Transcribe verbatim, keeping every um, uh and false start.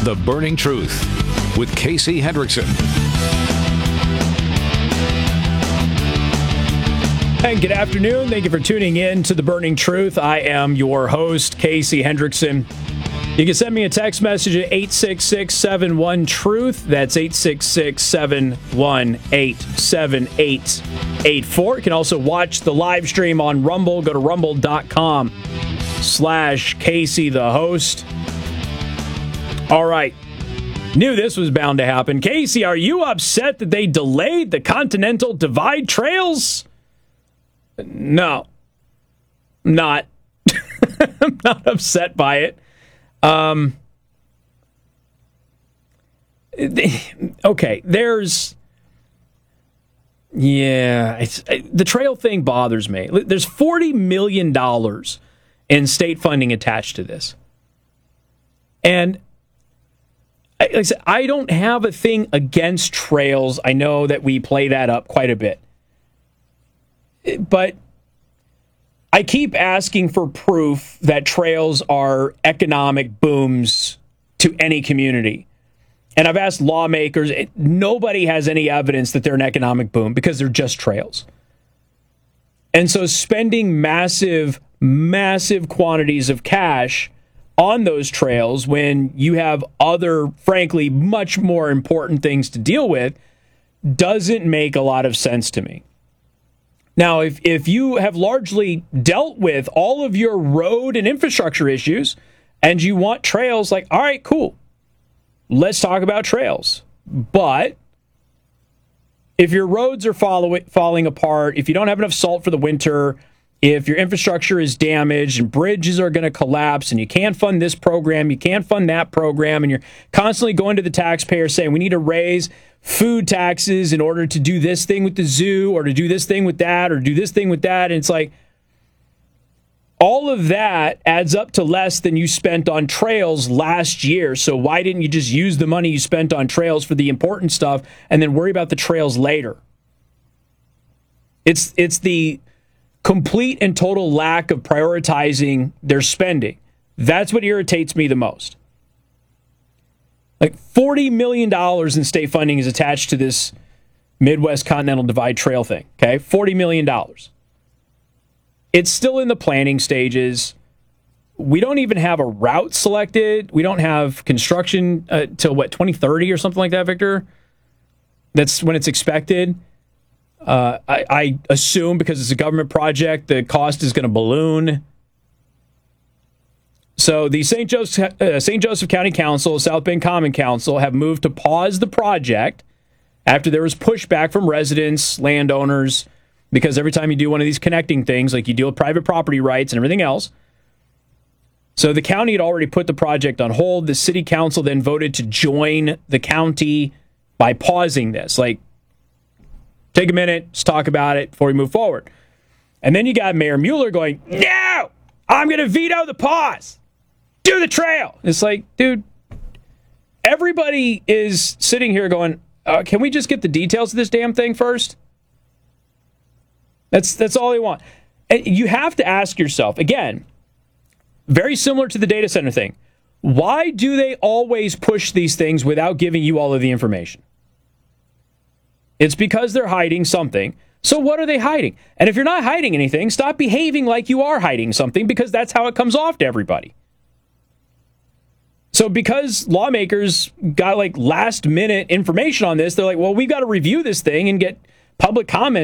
The Burning Truth with Casey Hendrickson. And good afternoon. Thank you for tuning in to The Burning Truth. I am your host, Casey Hendrickson. You can send me a text message at eight six six, seven one, truth. That's eight six six, seven one eight, seven eight eight four. You can also watch the live stream on Rumble. Go to rumble.com slash Casey the host. All right. Knew this was bound to happen. Casey, are you upset that they delayed the Continental Divide trails? No. Not. I'm not upset by it. Um, okay, there's, yeah, it's, the trail thing bothers me. There's forty million dollars in state funding attached to this. And like I said, I don't have a thing against trails. I know that we play that up quite a bit. But I keep asking for proof that trails are economic booms to any community. And I've asked lawmakers, nobody has any evidence that they're an economic boom because they're just trails. And so spending massive, massive quantities of cash on those trails when you have other, frankly, much more important things to deal with doesn't make a lot of sense to me. Now, if, if you have largely dealt with all of your road and infrastructure issues and you want trails, like, all right, cool. Let's talk about trails. But if your roads are follow- falling apart, if you don't have enough salt for the winter, if your infrastructure is damaged and bridges are going to collapse and you can't fund this program, you can't fund that program, and you're constantly going to the taxpayer saying we need to raise food taxes in order to do this thing with the zoo or to do this thing with that or do this thing with that. And it's like all of that adds up to less than you spent on trails last year. So why didn't you just use the money you spent on trails for the important stuff and then worry about the trails later? It's it's the complete and total lack of prioritizing their spending. That's what irritates me the most. Like forty million dollars in state funding is attached to this Midwest Continental Divide Trail thing, okay? forty million dollars. It's still in the planning stages. We don't even have a route selected. We don't have construction uh, till, what, twenty thirty or something like that, Victor? That's when it's expected. Uh, I, I assume because it's a government project, the cost is going to balloon. So the Saint Joseph, uh, Saint Joseph County Council, South Bend Common Council have moved to pause the project after there was pushback from residents, landowners, because every time you do one of these connecting things, like you deal with private property rights and everything else. So the county had already put the project on hold. The city council then voted to join the county by pausing this. Like, take a minute, let's talk about it before we move forward. And then you got Mayor Mueller going, no, I'm going to veto the pause. Do the trail. It's like, dude, everybody is sitting here going, uh, can we just get the details of this damn thing first? That's that's all they want. And you have to ask yourself, again, very similar to the data center thing, why do they always push these things without giving you all of the information? It's because they're hiding something. So what are they hiding? And if you're not hiding anything, stop behaving like you are hiding something, because that's how it comes off to everybody. So because lawmakers got like last minute information on this, they're like, well, we've got to review this thing and get public comment